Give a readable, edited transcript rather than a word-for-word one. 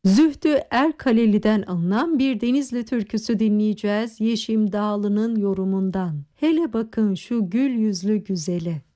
Zühtü Erkaleli'den alınan bir Denizli türküsü dinleyeceğiz Yeşim Dağlı'nın yorumundan. Hele bakın şu gül yüzlü güzele.